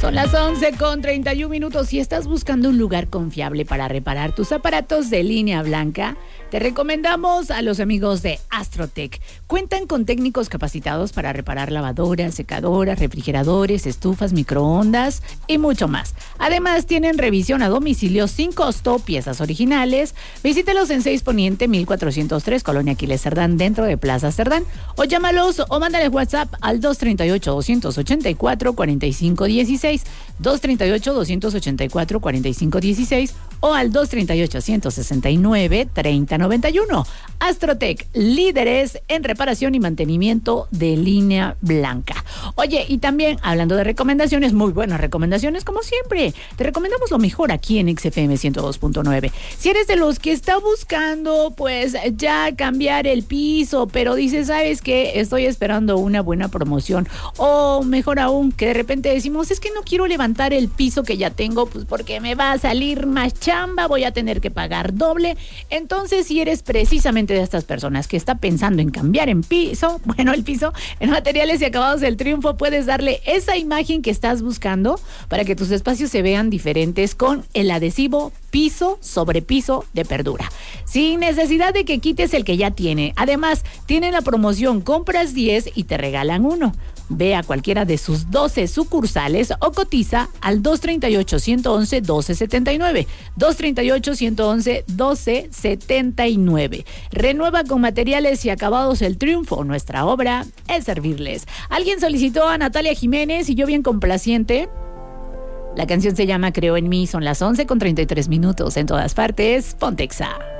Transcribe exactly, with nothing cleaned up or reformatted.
Son las once con treinta y un minutos y estás buscando un lugar confiable para reparar tus aparatos de línea blanca. Te recomendamos a los amigos de Astrotech. Cuentan con técnicos capacitados para reparar lavadoras, secadoras, refrigeradores, estufas, microondas y mucho más. Además, tienen revisión a domicilio sin costo, piezas originales. Visítelos en seis Poniente mil cuatrocientos tres, Colonia Aquiles Cerdán, dentro de Plaza Cerdán. O llámalos o mándales WhatsApp al dos treinta y ocho, doscientos ochenta y cuatro, cuarenta y cinco dieciséis, dos treinta y ocho, doscientos ochenta y cuatro, cuarenta y cinco dieciséis o al dos treinta y ocho, ciento sesenta y nueve, treinta noventa y uno. Astrotech, líderes en reparación y mantenimiento de línea blanca. Oye, y también hablando de recomendaciones, muy buenas recomendaciones como siempre. Te recomendamos lo mejor aquí en X F M ciento dos punto nueve. Si eres de los que está buscando pues ya cambiar el piso, pero dices, ¿sabes qué? Estoy esperando una buena promoción. O mejor aún, que de repente decimos, es que no quiero levantar el piso que ya tengo, pues porque me va a salir más chamba, voy a tener que pagar doble. Entonces, si eres precisamente de estas personas que está pensando en cambiar en piso, bueno, el piso, en Materiales y Acabados del Triunfo, puedes darle esa imagen que estás buscando para que tus espacios se vean diferentes con el adhesivo piso sobre piso de Perdura, sin necesidad de que quites el que ya tiene. Además, tienen la promoción compras diez y te regalan uno. Ve a cualquiera de sus doce sucursales o cotiza al dos treinta y ocho, ciento once, doce setenta y nueve. dos treinta y ocho, ciento once, doce setenta y nueve. Renueva con Materiales y Acabados el Triunfo. Nuestra obra es servirles. Alguien solicitó a Natalia Jiménez y yo bien complaciente. La canción se llama Creo en mí. Son las once con treinta y tres minutos. En todas partes, Pontexa.